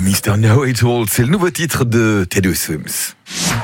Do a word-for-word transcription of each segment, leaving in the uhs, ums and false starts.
mister Know It All, c'est le nouveau titre de Teddy Swims.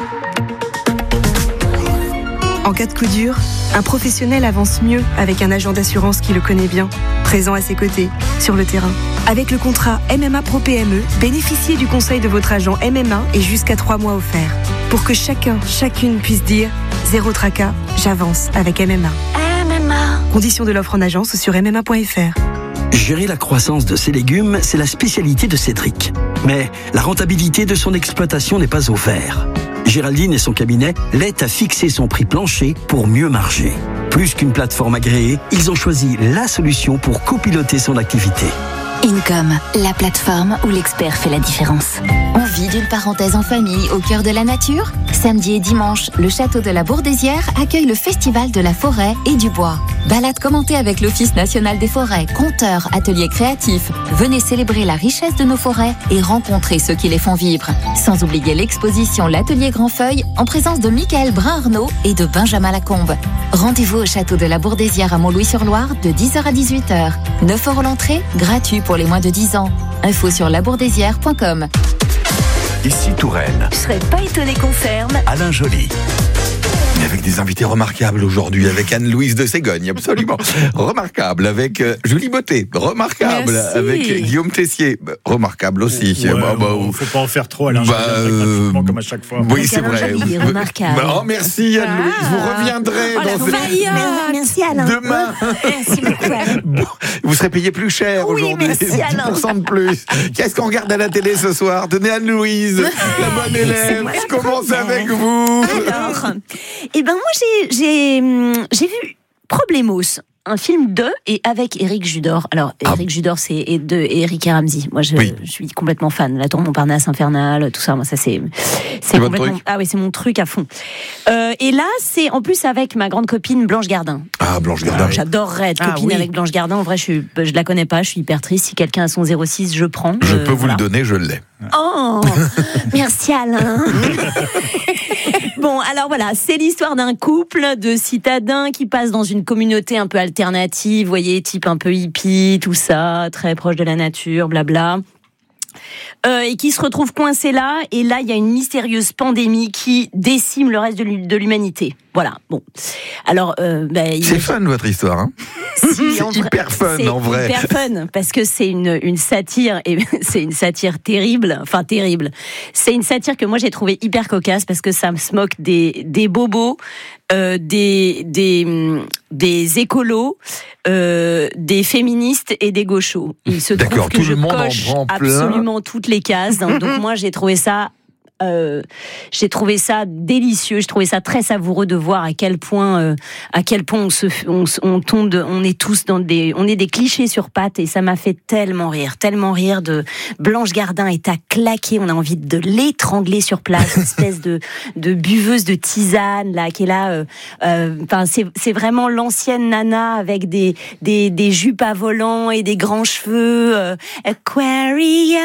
En cas de coup dur, un professionnel avance mieux avec un agent d'assurance qui le connaît bien, présent à ses côtés, sur le terrain. Avec le contrat M M A Pro P M E, bénéficiez du conseil de votre agent M M A et jusqu'à trois mois offerts. Pour que chacun, chacune puisse dire « Zéro tracas, j'avance avec M M A ». M M A. Conditions de l'offre en agence sur m m a point f r. Gérer la croissance de ses légumes, c'est la spécialité de Cédric. Mais la rentabilité de son exploitation n'est pas au vert. Géraldine et son cabinet l'aident à fixer son prix plancher pour mieux marger. Plus qu'une plateforme agréée, ils ont choisi la solution pour copiloter son activité. Income, la plateforme où l'expert fait la différence. Envie d'une parenthèse en famille au cœur de la nature ? Samedi et dimanche, le château de la Bourdesière accueille le festival de la forêt et du bois. Balade commentée avec l'Office national des forêts, conteurs, ateliers créatifs. Venez célébrer la richesse de nos forêts et rencontrer ceux qui les font vivre. Sans oublier l'exposition L'Atelier Grandfeuille en présence de Michael Brun-Arnaud et de Benjamin Lacombe. Rendez-vous au château de la Bourdesière à Montlouis-sur-Loire de dix heures à dix-huit heures. neuf euros l'entrée, gratuit pour les moins de dix ans. Info sur labourdesière point com. Ici Touraine. Je serais pas étonné qu'on ferme. Alain Joly. Avec des invités remarquables aujourd'hui, avec Anne-Louise de Ségogne, absolument remarquable, avec euh, Julie Botté, remarquable, Merci. avec Guillaume Tessier, bah, remarquable aussi. Ouais, bah, bah, faut pas en faire trop, Alain. bah, euh, comme à chaque fois. Oui, Donc, c'est Alain vrai. Joly, Vous- remarquable. Bah, oh, merci Anne-Louise, Ah. vous reviendrez Oh, la dans ce- vaillante. Merci Alain. demain. Merci beaucoup Alain. Bon, vous serez payé plus cher Oui, aujourd'hui, merci, Alain. dix pour cent de plus. Qu'est-ce qu'on regarde à la télé ce soir? Tenez Anne-Louise, la bonne élève, moi la je commence première. avec vous. Alors, eh ben moi j'ai j'ai hum, j'ai vu Problemos, un film de et avec Éric Judor. Alors Ah. Éric Judor c'est et de Éric et Ramsey. Moi je, Oui. je suis complètement fan. La Tour Montparnasse infernale, tout ça. Moi ça c'est c'est votre complètement truc ah oui c'est mon truc à fond. Euh, et là c'est en plus avec ma grande copine Blanche Gardin. Ah, Blanche Gardin. J'adorerais être Ah, copine oui. avec Blanche Gardin. En vrai je suis je la connais pas. Je suis hyper triste. Si quelqu'un a son zéro six je prends. Je Euh, peux vous voilà. le donner, je l'ai. Oh, merci Alain. Bon, alors voilà, c'est l'histoire d'un couple de citadins qui passe dans une communauté un peu alternative, vous voyez, type un peu hippie, tout ça, très proche de la nature, blabla. Euh, et qui se retrouve coincé là, et là il y a une mystérieuse pandémie qui décime le reste de l'hu- de l'humanité. Voilà, bon. Alors, euh, bah, il- C'est fun votre histoire, hein? si, C'est en vrai- hyper fun, c'est en vrai. hyper fun, parce que c'est une, une satire, et c'est une satire terrible, enfin terrible. C'est une satire que moi j'ai trouvée hyper cocasse, parce que ça se moque des, des bobos, euh, des, des, hum, des écolos, euh, des féministes et des gauchos. Il se trouve D'accord, que tout je le monde en coche prend plein. absolument toutes les cases. Donc moi j'ai trouvé ça Euh, j'ai trouvé ça délicieux, j'ai trouvé ça très savoureux de voir à quel point, euh, à quel point on se, on, se- on tombe, de- on est tous dans des, on est des clichés sur pattes, et ça m'a fait tellement rire, tellement rire. De Blanche Gardin est à claquer, on a envie de l'étrangler sur place, une espèce de, de buveuse de tisane là, qui est là. Euh, euh, enfin, c'est, c'est vraiment l'ancienne nana avec des, des, des jupes à volants et des grands cheveux. Euh, Aquarius,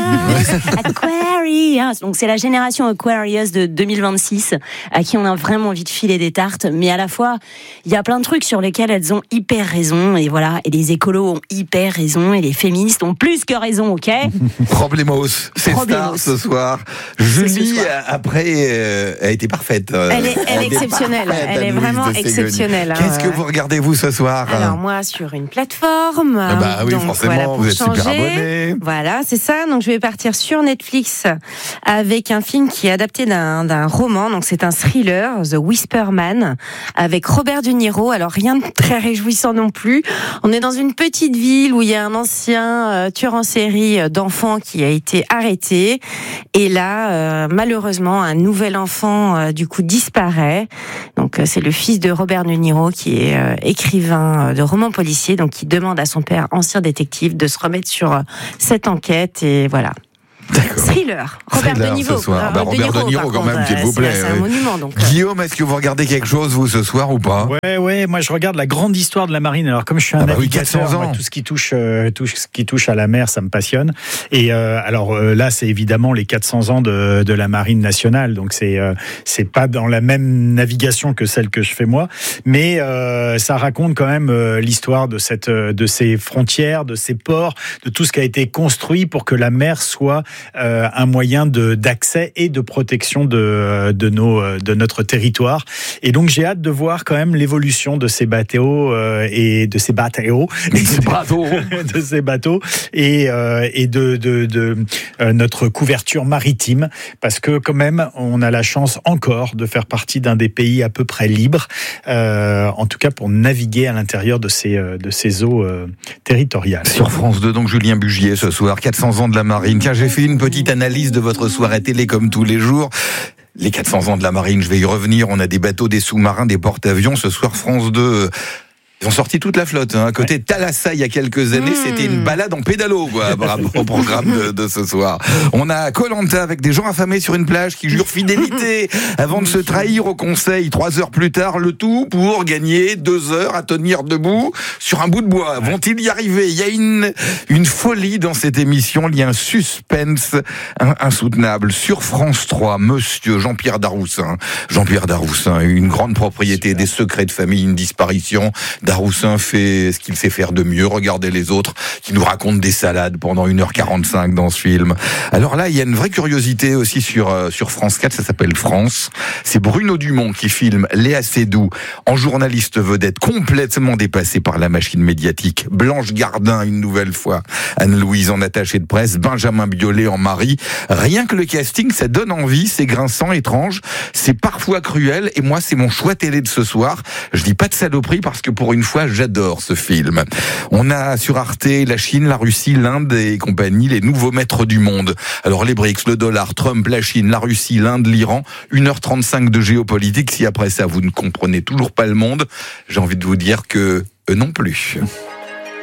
Aquarius. Donc c'est la génération Aquarius de deux mille vingt-six à qui on a vraiment envie de filer des tartes, mais à la fois il y a plein de trucs sur lesquels elles ont hyper raison, et voilà, et les écolos ont hyper raison et les féministes ont plus que raison, ok? Problemos, c'est Problemos. star ce soir. C'est ce Julie, soir. après, euh, a été parfaite. Euh, Elle est, elle est était exceptionnelle. parfaite, Elle est Anne-Louise vraiment de Ségogne. exceptionnelle. hein. Qu'est-ce que vous regardez, vous, ce soir? Alors moi sur une plateforme. Ah bah oui, donc, forcément, voilà, pour vous êtes super changer. abonné. Voilà, c'est ça. Donc je vais partir sur Netflix avec un film qui est adapté d'un, d'un roman. Donc c'est un thriller, The Whisper Man, avec Robert De Niro. Alors rien de très réjouissant non plus. On est dans une petite ville où il y a un ancien euh, tueur en série euh, d'enfants qui a été arrêté. Et là, euh, malheureusement, un nouvel enfant euh, du coup disparaît. Donc euh, c'est le fils de Robert De Niro qui est euh, écrivain euh, de romans policiers, donc qui demande à son père, ancien détective, de se remettre sur euh, cette enquête. Et voilà. D'accord. Thriller. Robert Thriller De Niro. ce soir. Euh, Bah, Robert De Niro, par quand contre, même, s'il euh, vous c'est- plaît, C'est un oui. monument. Donc, euh, Guillaume, est-ce que vous regardez quelque chose, vous, ce soir, ou pas? Ouais, ouais, moi je regarde la grande histoire de la marine. Alors comme je suis un Ah bah oui, navigateur, quatre cents ans. moi, tout ce qui touche, euh, tout ce qui touche à la mer, ça me passionne. Et euh, alors euh, là, c'est évidemment les quatre cents ans de, de la marine nationale. Donc c'est euh, c'est pas dans la même navigation que celle que je fais moi, mais euh, ça raconte quand même euh, l'histoire de cette, de ces frontières, de ces ports, de tout ce qui a été construit pour que la mer soit euh, un moyen de, d'accès et de protection de, de, nos, de notre territoire. Et donc j'ai hâte de voir quand même l'évolution de ces bateaux euh, et de ces bateaux, et ces bateaux. de ces bateaux et, euh, et de, de, de euh, notre couverture maritime, parce que quand même on a la chance encore de faire partie d'un des pays à peu près libres, euh, en tout cas pour naviguer à l'intérieur de ces, de ces eaux euh, territoriales. Sur France deux, donc Julien Bugier ce soir, quatre cents ans de la marine. Tiens, j'ai fait une petite analyse de votre soirée télé comme tous les jours. Les quatre cents ans de la marine, je vais y revenir. On a des bateaux, des sous-marins, des porte-avions. Ce soir, France deux... Ils ont sorti toute la flotte. Hein. À côté de Thalassa, il y a quelques années, mmh. c'était une balade en pédalo, quoi, par rapport au programme de, de ce soir. On a Koh-Lanta avec des gens affamés sur une plage qui jurent fidélité avant de se trahir au conseil. Trois heures plus tard, le tout pour gagner deux heures à tenir debout sur un bout de bois. Vont-ils y arriver ? Il y a une, une folie dans cette émission. Il y a un suspense insoutenable. Sur France trois, monsieur Jean-Pierre Daroussin. Jean-Pierre Daroussin, une grande propriété, des secrets de famille, une disparition. Daroussin fait ce qu'il sait faire de mieux. Regardez les autres qui nous racontent des salades pendant une heure quarante-cinq dans ce film. Alors là, il y a une vraie curiosité aussi sur, euh, sur France quatre, ça s'appelle France. C'est Bruno Dumont qui filme Léa Seydoux en journaliste vedette, complètement dépassée par la machine médiatique. Blanche Gardin, une nouvelle fois. Anne-Louise en attachée de presse. Benjamin Biolay en mari. Rien que le casting, ça donne envie. C'est grinçant, étrange. C'est parfois cruel. Et moi, c'est mon choix télé de ce soir. Je dis pas de saloperie parce que pour une fois, j'adore ce film. On a sur Arte la Chine, la Russie, l'Inde et compagnie, les nouveaux maîtres du monde. Alors les BRICS, le dollar, Trump, la Chine, la Russie, l'Inde, l'Iran, une heure trente-cinq de géopolitique. Si après ça, vous ne comprenez toujours pas le monde, j'ai envie de vous dire que eux non plus.